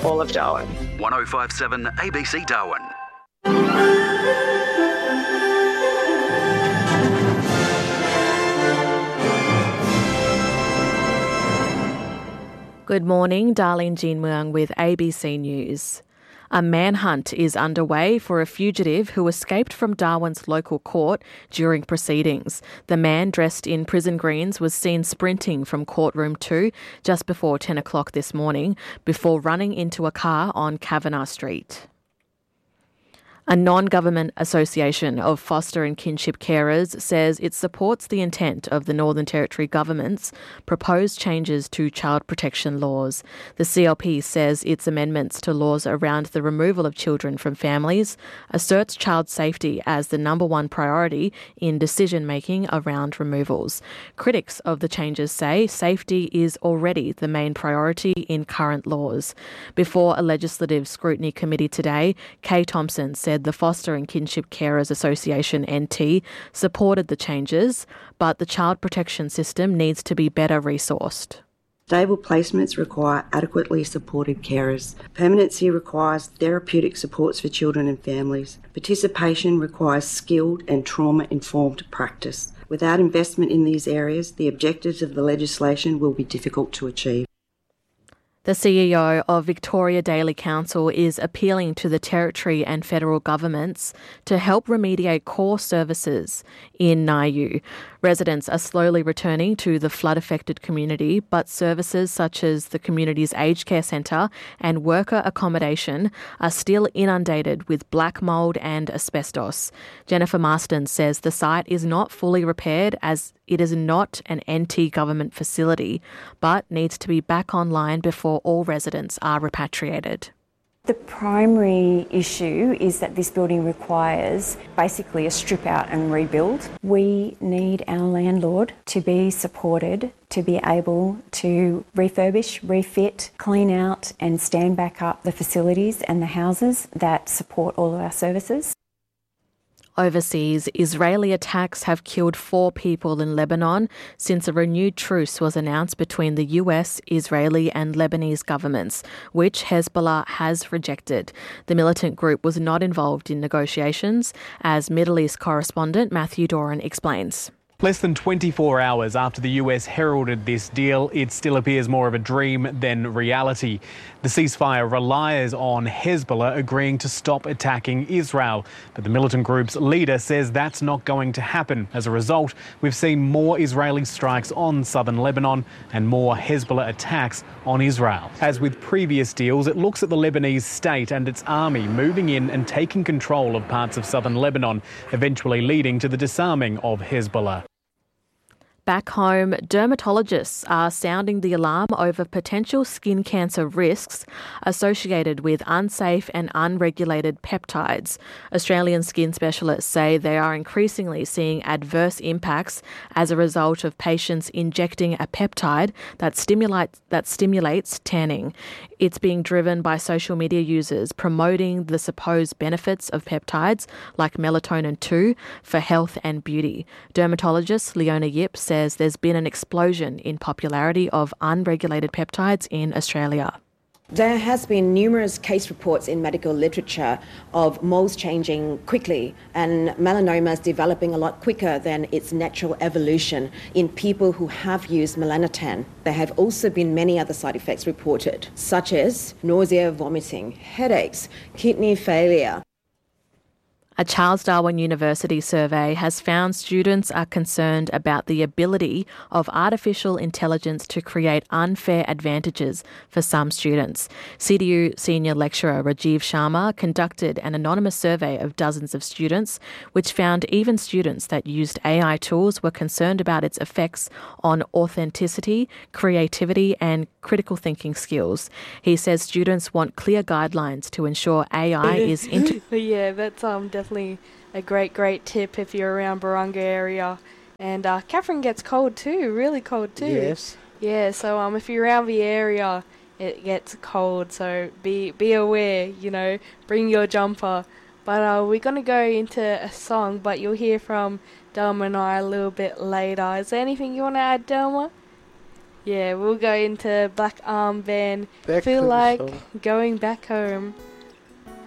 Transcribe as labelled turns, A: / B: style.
A: all of Darwin.
B: 1057 ABC Darwin.
C: Good morning, Darlene Jean Muang with ABC News. A manhunt is underway for a fugitive who escaped from Darwin's local court during proceedings. The man dressed in prison greens was seen sprinting from courtroom 2 just before 10 o'clock this morning before running into a car on Kavanagh Street. A non-government association of foster and kinship carers says it supports the intent of the Northern Territory government's proposed changes to child protection laws. The CLP says its amendments to laws around the removal of children from families asserts child safety as the number one priority in decision-making around removals. Critics of the changes say safety is already the main priority in current laws. Before a legislative scrutiny committee today, Kay Thompson said the Foster and Kinship Carers Association NT supported the changes, but the child protection system needs to be better resourced.
D: Stable placements require adequately supported carers. Permanency requires therapeutic supports for children and families. Participation requires skilled and trauma-informed practice. Without investment in these areas, the objectives of the legislation will be difficult to achieve.
C: The CEO of Victoria Daily Council is appealing to the Territory and federal governments to help remediate core services in Niue. Residents are slowly returning to the flood-affected community, but services such as the community's aged care centre and worker accommodation are still inundated with black mould and asbestos. Jennifer Marston says the site is not fully repaired as it is not an NT government facility, but needs to be back online before all residents are repatriated.
E: The primary issue is that this building requires basically a strip out and rebuild. We need our landlord to be supported to be able to refurbish, refit, clean out and stand back up the facilities and the houses that support all of our services.
C: Overseas, Israeli attacks have killed 4 people in Lebanon since a renewed truce was announced between the US, Israeli and Lebanese governments, which Hezbollah has rejected. The militant group was not involved in negotiations, as Middle East correspondent Matthew Doran explains.
F: Less than 24 hours after the US heralded this deal, it still appears more of a dream than reality. The ceasefire relies on Hezbollah agreeing to stop attacking Israel, but the militant group's leader says that's not going to happen. As a result, we've seen more Israeli strikes on southern Lebanon and more Hezbollah attacks on Israel. As with previous deals, it looks at the Lebanese state and its army moving in and taking control of parts of southern Lebanon, eventually leading to the disarming of Hezbollah.
C: Back home, dermatologists are sounding the alarm over potential skin cancer risks associated with unsafe and unregulated peptides. Australian skin specialists say they are increasingly seeing adverse impacts as a result of patients injecting a peptide that stimulates tanning. It's being driven by social media users promoting the supposed benefits of peptides like melatonin 2 for health and beauty. Dermatologist Leona Yip says there's been an explosion in popularity of unregulated peptides in Australia.
G: There has been numerous case reports in medical literature of moles changing quickly and melanomas developing a lot quicker than its natural evolution in people who have used melanotan. There have also been many other side effects reported, such as nausea, vomiting, headaches, kidney failure.
C: A Charles Darwin University survey has found students are concerned about the ability of artificial intelligence to create unfair advantages for some students. CDU Senior Lecturer Rajiv Sharma conducted an anonymous survey of dozens of students, which found even students that used AI tools were concerned about its effects on authenticity, creativity and critical thinking skills. He says students want clear guidelines to ensure AI is
H: Yeah, that's definitely a great tip if you're around Barunga area. And Catherine gets cold too, really cold too.
I: Yes.
H: Yeah, so if you're around the area, it gets cold, so be aware, bring your jumper. But we're going to go into a song, but you'll hear from Delma and I a little bit later. Is there anything you want to add, Delma? Yeah, we'll go into Black Armband.
A: Back
H: Feel
A: to the
H: like
A: song.
H: going back home.